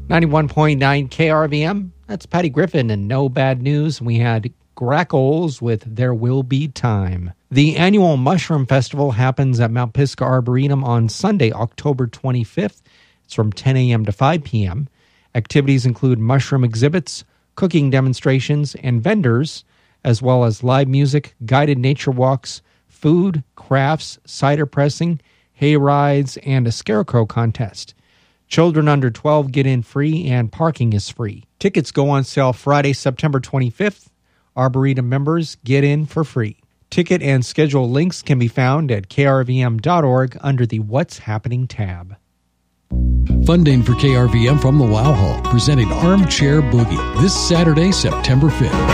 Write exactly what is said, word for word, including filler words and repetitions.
ninety-one point nine K R V M. That's Patty Griffin and No Bad News. We had Grackles with There Will Be Time. The annual Mushroom Festival happens at Mount Pisgah Arboretum on Sunday, October twenty-fifth. It's from ten a.m. to five p.m. Activities include mushroom exhibits, cooking demonstrations, and vendors, as well as live music, guided nature walks, food, crafts, cider pressing, hay rides, and a scarecrow contest. Children under twelve get in free and parking is free. Tickets go on sale Friday, September twenty-fifth. Arboretum members get in for free. Ticket and schedule links can be found at k r v m dot org under the What's Happening tab. Funding for K R V M from the Wow Hall, presenting Armchair Boogie this Saturday, September fifth.